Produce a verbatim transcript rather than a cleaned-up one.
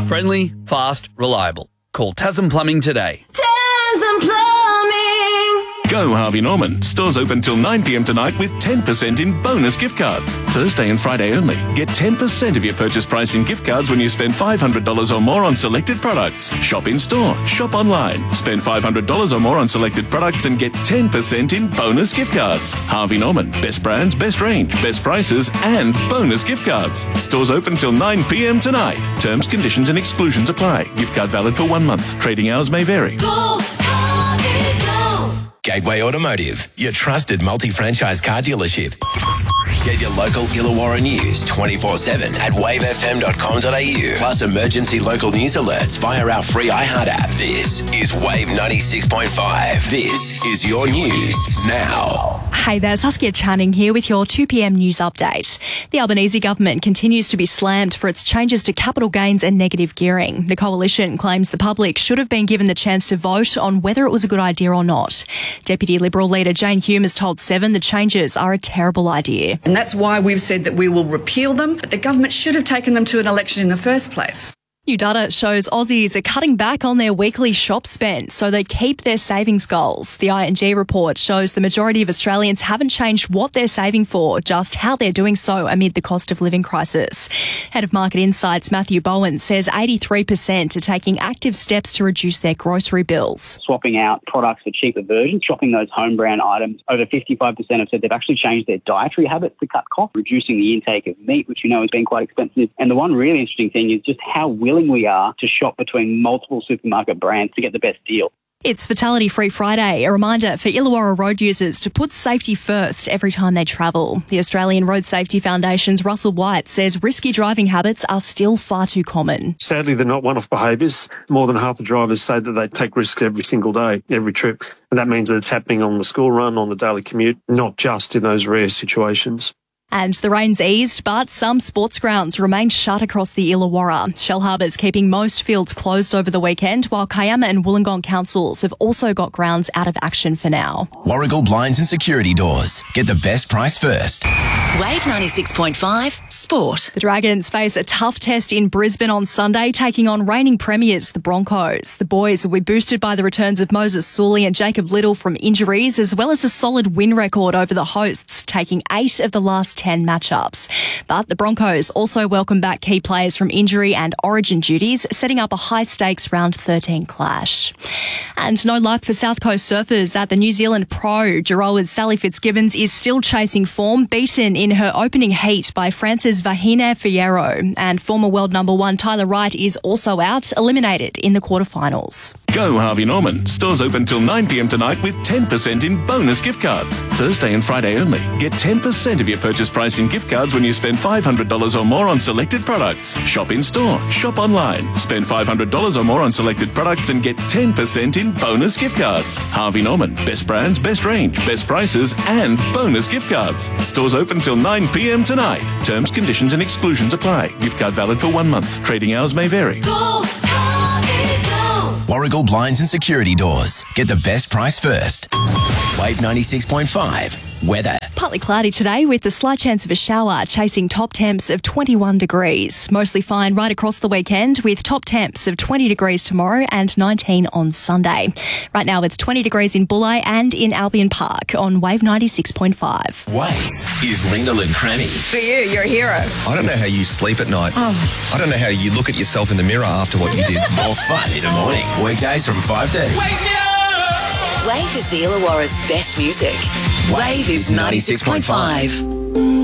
Friendly, fast, reliable. Call Tasman Plumbing today. Tasman Plumbing. Go Harvey Norman. Stores open till nine p m tonight with ten percent in bonus gift cards. Thursday and Friday only. Get ten percent of your purchase price in gift cards when you spend five hundred dollars or more on selected products. Shop in store. Shop online. Spend five hundred dollars or more on selected products and get ten percent in bonus gift cards. Harvey Norman. Best brands, best range, best prices and bonus gift cards. Stores open till nine p m tonight. Terms, conditions and exclusions apply. Gift card valid for one month. Trading hours may vary. Go, Harvey, go. Gateway Automotive, your trusted multi-franchise car dealership. Get your local Illawarra news twenty-four seven at wave f m dot com dot a u. Plus emergency local news alerts via our free iHeart app. This is Wave ninety-six point five. This is your news now. Hey there, Saskia Channing here with your two p m news update. The Albanese government continues to be slammed for its changes to capital gains and negative gearing. The coalition claims the public should have been given the chance to vote on whether it was a good idea or not. Deputy Liberal leader Jane Hume has told Seven the changes are a terrible idea. And that's why we've said that we will repeal them, but the government should have taken them to an election in the first place. New data shows Aussies are cutting back on their weekly shop spend so they keep their savings goals. The I N G report shows the majority of Australians haven't changed what they're saving for, just how they're doing so amid the cost of living crisis. Head of Market Insights Matthew Bowen says eighty-three percent are taking active steps to reduce their grocery bills. Swapping out products for cheaper versions, shopping those home brand items. Over fifty-five percent have said they've actually changed their dietary habits to cut costs, reducing the intake of meat, which you know has been quite expensive. And the one really interesting thing is just how willing we are to shop between multiple supermarket brands to get the best deal. It's Fatality Free Friday, a reminder for Illawarra road users to put safety first every time they travel. The Australian Road Safety Foundation's Russell White says risky driving habits are still far too common. Sadly, they're not one-off behaviours. More than half the drivers say that they take risks every single day, every trip. And that means that it's happening on the school run, on the daily commute, not just in those rare situations. And the rain's eased, but some sports grounds remain shut across the Illawarra. Shellharbour's keeping most fields closed over the weekend, while Kiama and Wollongong councils have also got grounds out of action for now. Warragul Blinds and Security Doors. Get the best price first. Wave ninety-six point five Sport. The Dragons face a tough test in Brisbane on Sunday, taking on reigning premiers, the Broncos. The boys will be boosted by the returns of Moses Sully and Jacob Little from injuries, as well as a solid win record over the hosts, taking eight of the last ten matchups. But the Broncos also welcome back key players from injury and origin duties, setting up a high-stakes round thirteen clash. And no luck for South Coast surfers at the New Zealand Pro. Giroa's Sally Fitzgibbons is still chasing form, beaten in her opening heat by France's Vahina Fierro. And former world number one Tyler Wright is also out, eliminated in the quarterfinals. Go Harvey Norman. Stores open till nine p m tonight with ten percent in bonus gift cards. Thursday and Friday only. Get ten percent of your purchase price in gift cards when you spend five hundred dollars or more on selected products. Shop in store. Shop online. Spend five hundred dollars or more on selected products and get ten percent in bonus gift cards. Harvey Norman. Best brands, best range, best prices and bonus gift cards. Stores open till nine p m tonight. Terms, conditions and exclusions apply. Gift card valid for one month. Trading hours may vary. Go, Harvey, go. Warragul Blinds and Security Doors. Get the best price first. Wave ninety-six point five. Weather. Partly cloudy today with a slight chance of a shower, chasing top temps of twenty-one degrees. Mostly fine right across the weekend with top temps of twenty degrees tomorrow and nineteen on Sunday. Right now it's twenty degrees in Bulli and in Albion Park on Wave ninety-six point five. Wave is Lyndall and Crammy. For you, you're a hero. I don't know how you sleep at night. Oh. I don't know how you look at yourself in the mirror after what you did. More fun in the morning. Weekdays from five thirty. Wave is the Illawarra's best music. Wave is ninety-six point five.